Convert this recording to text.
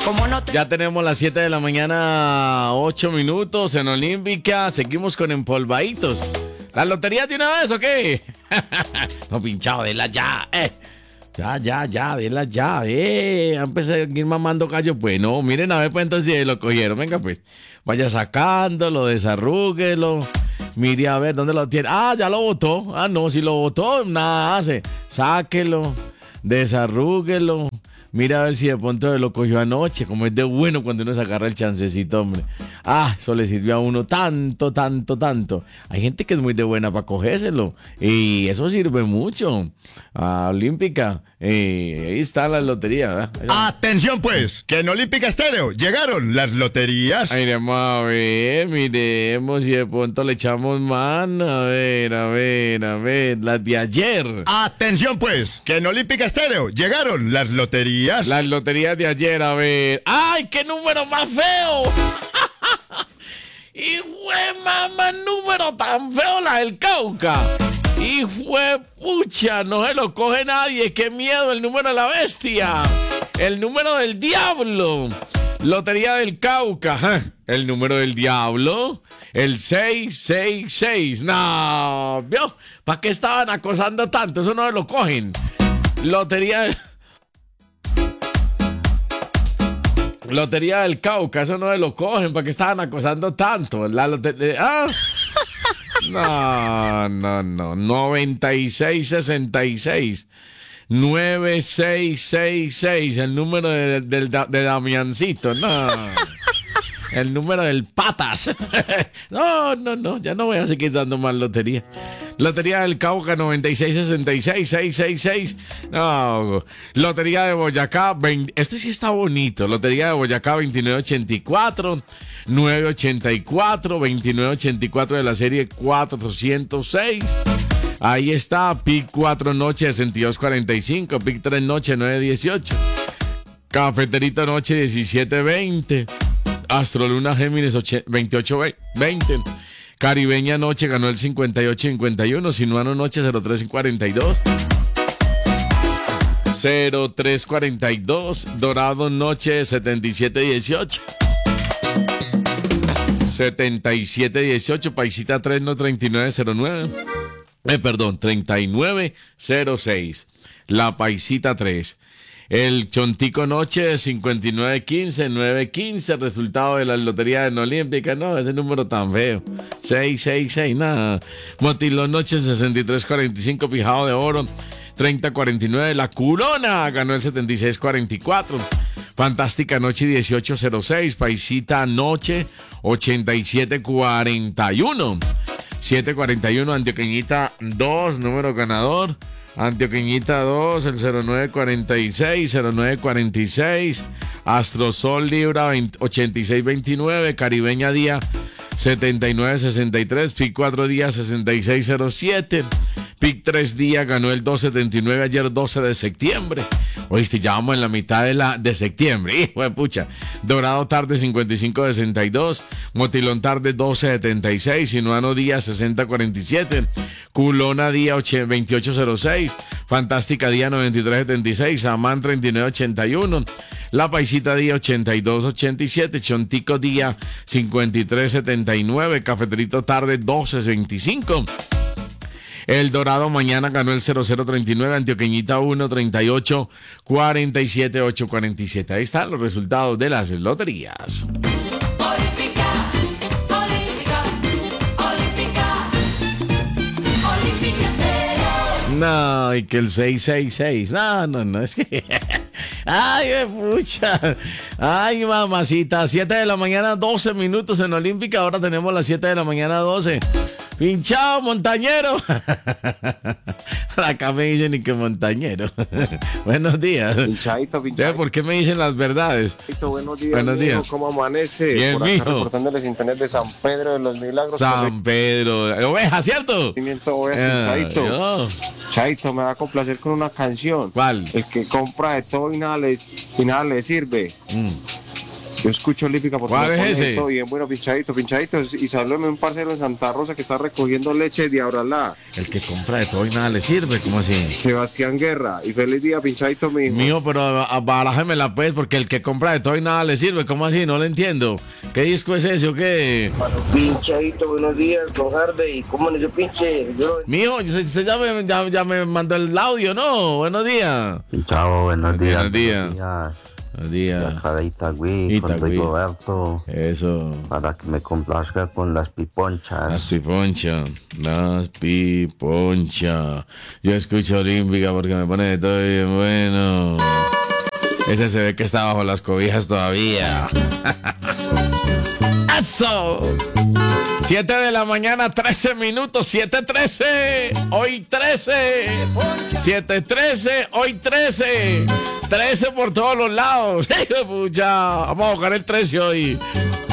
Ya tenemos las 7 de la mañana, 8 minutos en Olímpica. Seguimos con empolvaditos. ¿La lotería de una vez o qué? No, pinchado, déla ya. Ya, déla ya. Empecé a ir mamando callo. Pues no, miren a ver, pues entonces si lo cogieron. Venga, pues, vaya sacándolo, desarrúguelo. Mire a ver dónde lo tiene. Ah, ya lo botó. Ah, no, si lo botó, nada hace. Sáquelo, desarrúguelo. Mira a ver si de pronto lo cogió anoche, como es de bueno cuando uno se agarra el chancecito, hombre. Ah, eso le sirvió a uno tanto. Hay gente que es muy de buena para cogérselo y eso sirve mucho. Olímpica, ahí está la lotería, ¿verdad? Atención pues, que en Olímpica Estéreo llegaron las loterías. Miremos a ver, miremos si de pronto le echamos mano. A ver, las de ayer. Atención pues, que en Olímpica Estéreo llegaron las loterías. Las loterías de ayer, a ver. ¡Ay, qué número más feo! Y fue mamá, número tan feo la del Cauca. Y fue pucha, no se lo coge nadie. ¡Qué miedo! El número de la bestia. El número del diablo. Lotería del Cauca. El número del diablo. El 666. No, ¿vio? ¿Para qué estaban acosando tanto? Eso no se lo cogen. Lotería del Cauca, eso no se lo cogen, ¿para qué estaban acosando tanto? La lotería. No. 9666. 9666. El número de Damiancito. No. El número del Patas. No, ya no voy a seguir dando más lotería. Lotería del Cauca 9666-666. No. Lotería de Boyacá. Este sí está bonito. Lotería de Boyacá 2984. 984. 2984 de la serie 406. Ahí está. PIC 4 noche 6245. PIC 3 noche 918. Cafeterito noche 1720. Astroluna Géminis 2820. Caribeña noche ganó el 5851. Sinuano noche 0342. 0342. Dorado noche 7718. 7718. Paisita 3 no 3909. 3906. La Paisita 3. El Chontico Noche 5915, 915, resultado de la lotería de Olímpica. No, ese número tan feo. 666, nada. Motilón Noche 6345, Pijado de Oro 3049. La Curona ganó el 7644. Fantástica Noche 1806. Paisita Noche 8741. 741. Antioqueñita 2, número ganador. Antioqueñita 2, el 0946. Astrosol Libra 8629. Caribeña Día 7963. PIC 4 días 6607. PIC 3 días ganó el 279 ayer 12 de septiembre. Oíste, ya vamos en la mitad de septiembre. Hijo de pucha. Dorado tarde 5562. Motilón tarde 1276. Sinuano día 6047. Culona día 2806. Fantástica día 9376. Amán 3981. La Paisita día 8287. Chontico día 5379. Cafeterito tarde 1225. El Dorado mañana ganó el 0039, Antioqueñita 1, 38, 47, 847. Ahí están los resultados de las loterías. Olímpica. Olímpica Estéreo. No, y que el 666. No, es que... Ay, pucha. Ay, mamacita. 7 de la mañana, 12 minutos en Olímpica. Ahora tenemos las 7 de la mañana, 12. Pinchado, montañero. Acá me dicen ni que montañero. Buenos días. Pinchadito. ¿Por qué me dicen las verdades? Buenos días. Buenos días. Mijo, ¿cómo amanece? Bien, por acá mijo. reportándoles internet de San Pedro de los Milagros. San Pedro. Oveja, ¿cierto? Chaito. Chaito, me va a complacer con una canción. ¿Cuál? El que compra de todo y nada le sirve. Yo escucho Olímpica porque ¿Cuál me es pone ese? todo bien, bueno, pinchadito. Y salúdeme un parcero en Santa Rosa que está recogiendo leche de Auralá. El que compra de todo y nada le sirve, ¿cómo así? Sebastián Guerra. Y feliz día, pinchadito, mi hijo. Mijo, pero barájemela pues, porque el que compra de todo y nada le sirve, ¿cómo así? No lo entiendo. ¿Qué disco es ese o qué? Pinchadito, buenos días, don Harvey. ¿Cómo le pinche? Mijo, usted ya me mandó el audio, ¿no? Buenos días. Chao, buenos días. Buenos días. Buenos Buenos días. días. Acá de Itagüí, con Itagüí. Rigoberto, Eso. para que me complazca con las piponchas. Las piponchas. Las piponchas. Yo escucho Olímpica porque me pone de todo bien bueno. Ese se ve que está bajo las cobijas todavía. ¡Eso! 7 de la mañana, 13 minutos, 7:13, hoy 13, 7:13, hoy 13, 13 por todos los lados. ¡Pucha! Vamos a buscar el 13 hoy.